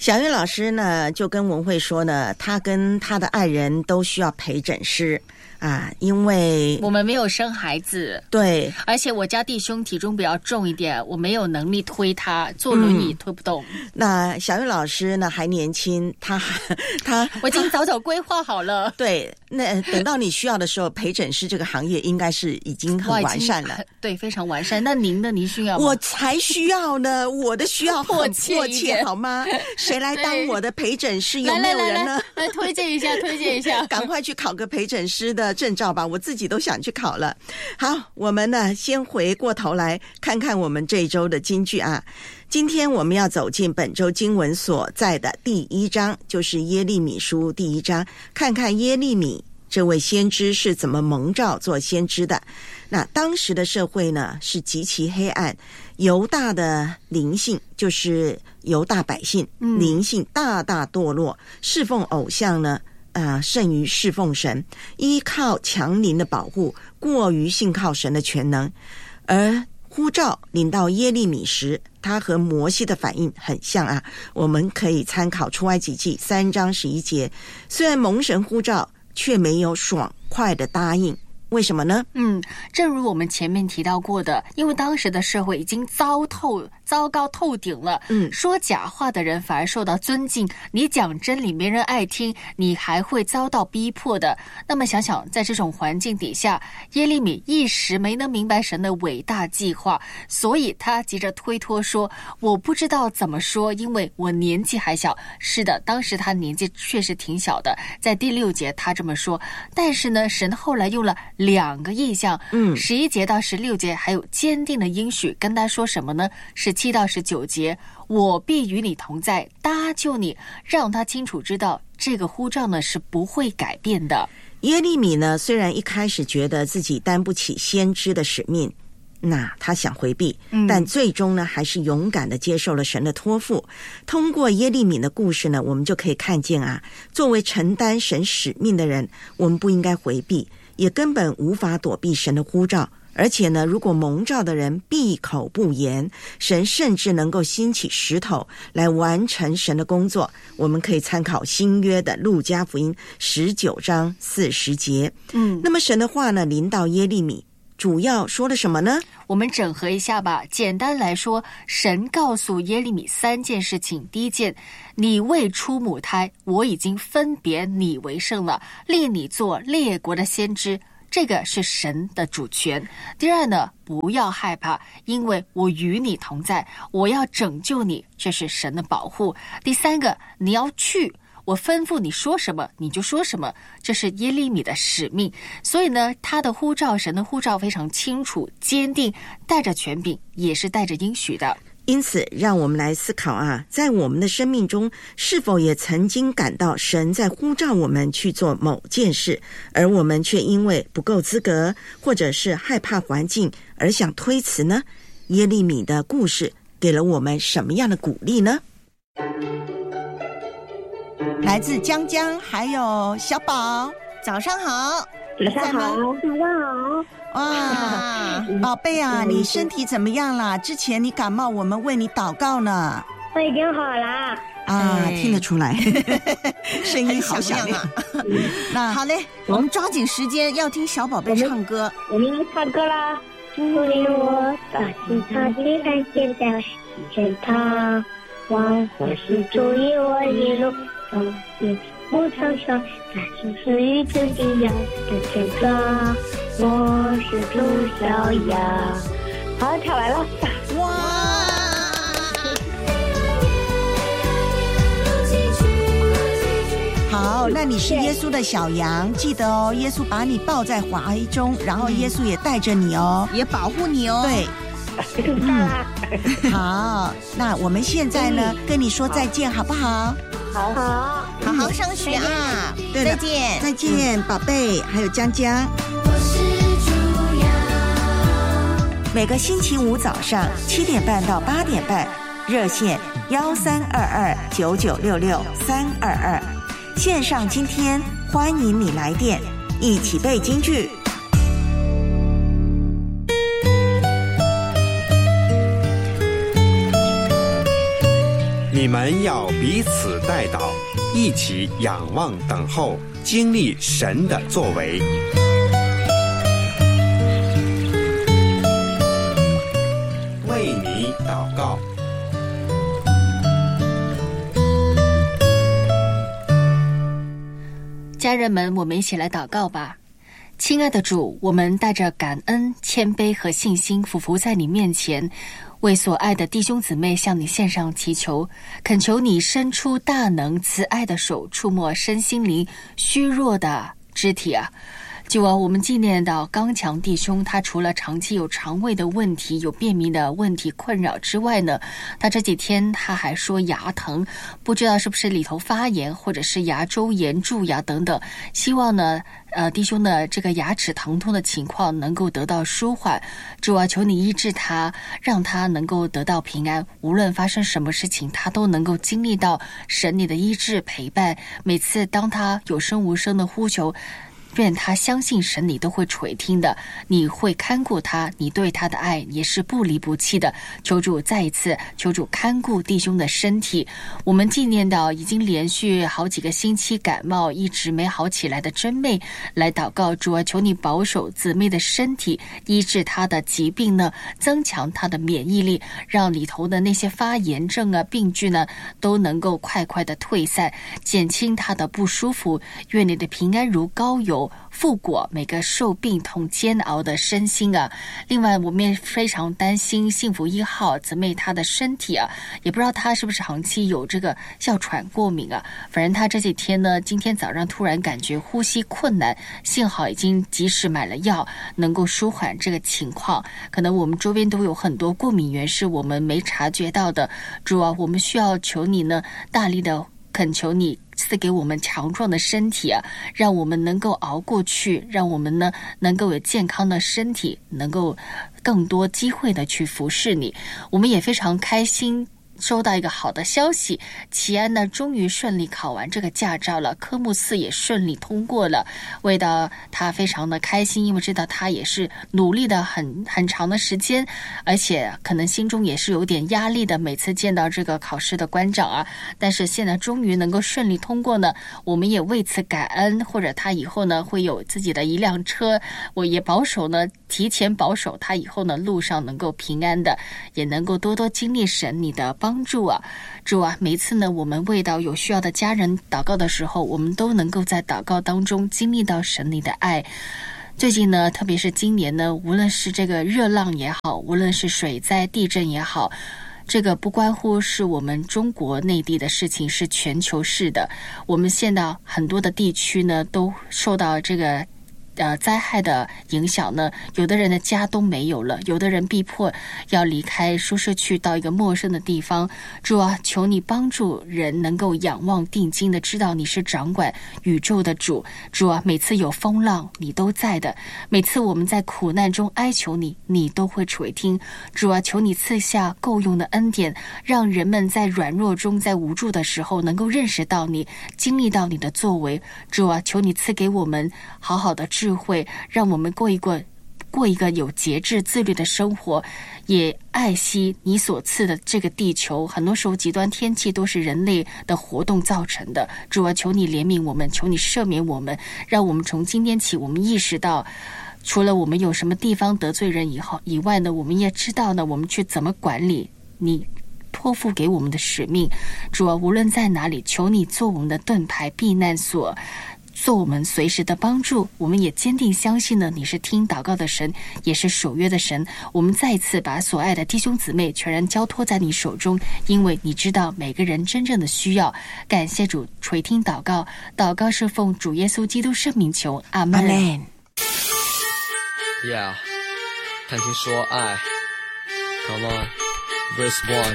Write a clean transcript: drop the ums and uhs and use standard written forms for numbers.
小玉老师呢就跟文慧说呢，他跟他的爱人都需要陪诊师啊，因为我们没有生孩子， 对， 而且我家弟兄体重比较重一点，我没有能力推他，坐轮椅推不动。 那小玉老师呢还年轻，他我已经早早规划好了。 对，那等到你需要的时候，陪诊师这个行业应该是已经很完善了。 对，非常完善。那您呢？您需要吗？ 我才需要呢，我的需要很迫切好吗？谁来当我的陪诊师？有没有人呢？ 来推荐一下，推荐一下， 赶快去考个陪诊师的证照吧，我自己都想去考了。好，我们呢先回过头来看看我们这一周的金句啊。今天我们要走进本周经文所在的第一章，就是耶利米书第一章，看看耶利米这位先知是怎么蒙召做先知的。那当时的社会呢是极其黑暗，犹大的灵性，就是犹大百姓灵性大大堕落，侍奉偶像呢胜于侍奉神，依靠强邻的保护，过于信靠神的全能。而呼召领到耶利米时，他和摩西的反应很像啊，我们可以参考出埃及记3章11节，虽然蒙神呼召，却没有爽快的答应。为什么呢？ 正如我们前面提到过的，因为当时的社会已经糟糕透顶了，说假话的人反而受到尊敬，你讲真理没人爱听，你还会遭到逼迫的。那么想想，在这种环境底下，耶利米一时没能明白神的伟大计划，所以他急着推脱说，我不知道怎么说，因为我年纪还小。是的，当时他年纪确实挺小的，在第6节他这么说。但是呢，神后来用了2个异象，11节到16节还有坚定的应许，跟他说什么呢？17到19节，我必与你同在，搭救你，让他清楚知道这个呼召呢是不会改变的。 耶利米呢，虽然一开始觉得自己担不起先知的使命，那他想回避，但最终呢还是勇敢地接受了神的托付。通过耶利米的故事呢，我们就可以看见啊，作为承担神使命的人，我们不应该回避，也根本无法躲避神的呼召。而且呢，如果蒙召的人闭口不言，神甚至能够兴起石头来完成神的工作。我们可以参考新约的路加福音19章40节。那么神的话呢，临到耶利米，主要说了什么呢？ 我们整合一下吧。简单来说，神告诉耶利米3件事情。第一件，你未出母胎，我已经分别你为圣了，立你做列国的先知，这个是神的主权。第二呢，不要害怕，因为我与你同在，我要拯救你，这是神的保护。第三个，你要去，我吩咐你说什么你就说什么，这是耶利米的使命。所以呢，他的呼召，神的呼召非常清楚坚定，带着权柄，也是带着应许的。 因此让我们来思考啊，在我们的生命中，是否也曾经感到神在呼召我们去做某件事，而我们却因为不够资格，或者是害怕环境而想推辞呢？耶利米的故事给了我们什么样的鼓励呢？来自江江还有小宝，早上好。 早上好，早上好。 哇，宝贝啊，你身体怎么样啦？之前你感冒，我们为你祷告呢。 我已经好了啊，听得出来，声音好响亮。那好嘞，我们抓紧时间要听小宝贝唱歌。 我们要唱歌啦！祝你我把心藏起来，现在天堂，望我是主意我一路走进牧场上，那就是与主一样的天堂，我是主小羊。好，唱完了。 哇！好，那你是耶稣的小羊，记得哦，耶稣把你抱在怀中，然后耶稣也带着你哦， 也保护你哦。 对。好，那我们现在呢，跟你说再见好不好？ 好， 好好上学啊！ 对，再见，再见，宝贝，还有江江。每个星期五早上7点半到8点半，热线13229966-322，线上今天欢迎你来电，一起背京剧。 你们要彼此代祷，一起仰望等候，经历神的作为。为你祷告。 家人们，我们一起来祷告吧。亲爱的主，我们带着感恩、谦卑和信心俯伏在你面前，为所爱的弟兄姊妹向你献上祈求，恳求你伸出大能慈爱的手，触摸身心灵虚弱的肢体啊。就我们纪念到刚强弟兄，他除了长期有肠胃的问题、有便秘的问题困扰之外呢，他这几天他还说牙疼，不知道是不是里头发炎或者是牙周炎、蛀牙等等。希望呢弟兄的这个牙齿疼痛的情况能够得到舒缓。主啊，求你医治他，让他能够得到平安，无论发生什么事情，他都能够经历到神你的医治陪伴。每次当他有声无声的呼求，愿他相信神你都会垂听的，你会看顾他，你对他的爱也是不离不弃的。求主再一次，求主看顾弟兄的身体。我们纪念到已经连续好几个星期感冒一直没好起来的真妹来祷告，主啊，求你保守姊妹的身体，医治她的疾病呢，增强她的免疫力，让里头的那些发炎症啊、病菌呢都能够快快的退散，减轻她的不舒服。愿你的平安如膏油复果每个受病痛煎熬的身心啊。另外我们也非常担心幸福1号姊妹她的身体啊，也不知道她是不是长期有这个哮喘过敏啊。反正她这几天呢，今天早上突然感觉呼吸困难，幸好已经及时买了药，能够舒缓这个情况。可能我们周边都有很多过敏源是我们没察觉到的。主啊，我们需要求你呢大力的恳求你赐给我们强壮的身体啊，让我们能够熬过去，让我们呢能够有健康的身体，能够更多机会的去服侍你。我们也非常开心收到一个好的消息，齐安呢终于顺利考完这个驾照了，科目4也顺利通过了，为到他非常的开心，因为知道他也是努力的很长的时间，而且可能心中也是有点压力的，每次见到这个考试的官长啊，但是现在终于能够顺利通过呢，我们也为此感恩，或者他以后呢会有自己的一辆车，我也提前保守他以后呢路上能够平安的，也能够多多经历神你的帮助啊。主啊，每一次呢我们为到有需要的家人祷告的时候，我们都能够在祷告当中经历到神你的爱。最近呢，特别是今年呢，无论是这个热浪也好，无论是水灾地震也好，这个不关乎是我们中国内地的事情，是全球式的。我们现在很多的地区呢都受到这个灾害的影响呢，有的人的家都没有了，有的人逼迫要离开舒适区到一个陌生的地方。主啊，求你帮助人能够仰望定睛的知道你是掌管宇宙的主。主啊，每次有风浪你都在的，每次我们在苦难中哀求你，你都会垂听。主啊，求你赐下够用的恩典，让人们在软弱中，在无助的时候能够认识到你，经历到你的作为。主啊，求你赐给我们好好的智慧，让我们过一个有节制自律的生活，也爱惜你所赐的这个地球。很多时候极端天气都是人类的活动造成的。主啊，求你怜悯我们，求你赦免我们，让我们从今天起我们意识到，除了我们有什么地方得罪人以外呢，我们也知道呢我们去怎么管理你托付给我们的使命。主啊，无论在哪里，求你做我们的盾牌避难所，做我们随时的帮助。我们也坚定相信呢，你是听祷告的神，也是守约的神。我们再一次把所爱的弟兄姊妹全然交托在你手中，因为你知道每个人真正的需要。感谢主垂听祷告，祷告是奉主耶稣基督圣名求，阿们。 Yeah， 谈情说爱 ，Come on，Verse 1。